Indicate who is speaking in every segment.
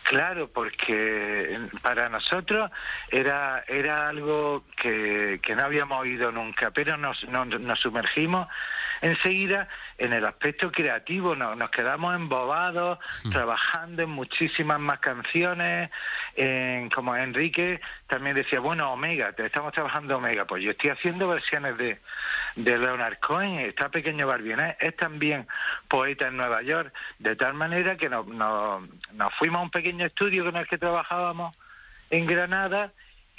Speaker 1: Claro, porque para nosotros era algo que no habíamos oído nunca, pero nos sumergimos enseguida en el aspecto creativo, nos quedamos embobados, trabajando en muchísimas más canciones, como Enrique también decía, bueno, Omega, estamos trabajando Omega, pues yo estoy haciendo versiones de Leonard Cohen, está Pequeño Barbier, es también poeta en Nueva York, de tal manera que nos fuimos a un pequeño estudio con el que trabajábamos en Granada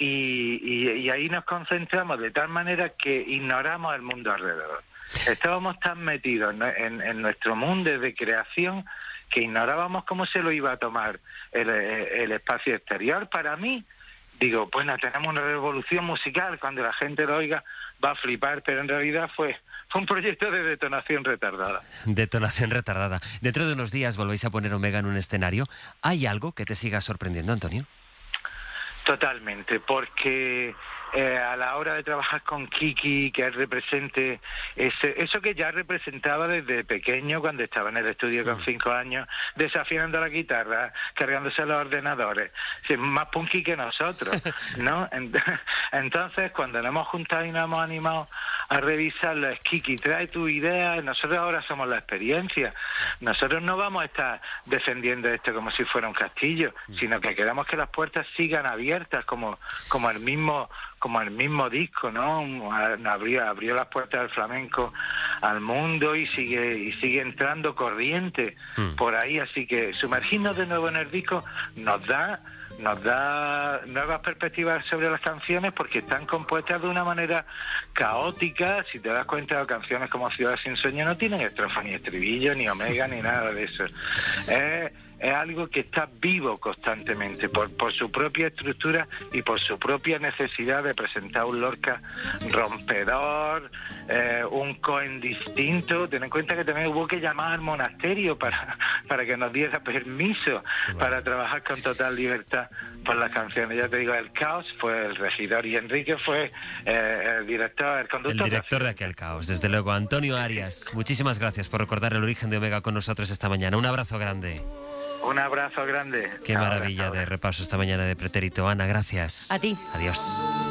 Speaker 1: y ahí nos concentramos de tal manera que ignoramos el mundo alrededor. Estábamos tan metidos en nuestro mundo de creación que ignorábamos cómo se lo iba a tomar el espacio exterior. Para mí, digo, bueno, tenemos una revolución musical, cuando la gente lo oiga va a flipar, pero en realidad fue un proyecto de detonación retardada.
Speaker 2: Detonación retardada. Dentro de unos días volvéis a poner Omega en un escenario. ¿Hay algo que te siga sorprendiendo, Antonio?
Speaker 1: Totalmente, porque a la hora de trabajar con Kiki, que él represente eso que ya representaba desde pequeño cuando estaba en el estudio con 5 años, desafinando la guitarra, cargándose los ordenadores, es más punky que nosotros, ¿no? Entonces, cuando nos hemos juntado y nos hemos animado a revisarlo, es Kiki, trae tu idea, nosotros ahora somos la experiencia, nosotros no vamos a estar defendiendo esto como si fuera un castillo, sino que queremos que las puertas sigan abiertas como el mismo disco, ¿no? Abrió las puertas del flamenco al mundo y sigue entrando corriente por ahí, así que sumergirnos de nuevo en el disco nos da nuevas perspectivas sobre las canciones porque están compuestas de una manera caótica. Si te das cuenta, canciones como Ciudad sin sueño no tienen estrofa ni estribillo, ni Omega, ni nada de eso. Es algo que está vivo constantemente por su propia estructura y por su propia necesidad de presentar un Lorca rompedor, un Cohen distinto. Ten en cuenta que también hubo que llamar al monasterio para que nos diera permiso para trabajar con total libertad por las canciones. Ya te digo, el Caos fue el regidor y Enrique fue el director, el conductor.
Speaker 2: El director de aquel Caos, desde luego. Antonio Arias, muchísimas gracias por recordar el origen de Omega con nosotros esta mañana. Un abrazo grande.
Speaker 1: Un abrazo grande.
Speaker 2: Qué maravilla de repaso esta mañana de Pretérito. Ana, gracias.
Speaker 3: A ti.
Speaker 2: Adiós.